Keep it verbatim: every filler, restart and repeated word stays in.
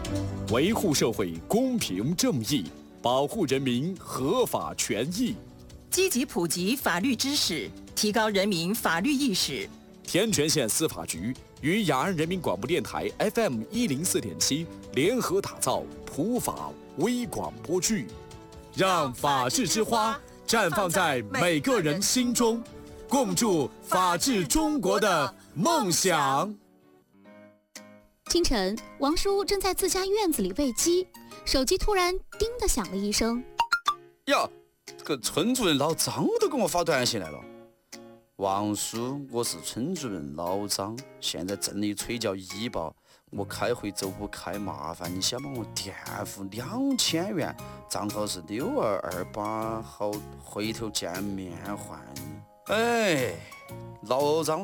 维护社会公平正义，保护人民合法权益， 积极普及法律知识，提高人民法律意识。 天全县司法局与雅安人民广播电台 F M 一零四点七联合打造普法微广播剧，让法治之花绽放在每个人心中，共筑法治中国的梦想。 清晨，王叔正在自家院子里喂鸡，手机突然叮的响了一声。 呀，这个村主任老张都给我发短信来了。王叔，我是村主任老张，现在镇里催叫医保，我开会走不开，麻烦你先帮我垫付两千元，账号是六二二八，好，回头见面还你。哎，老张。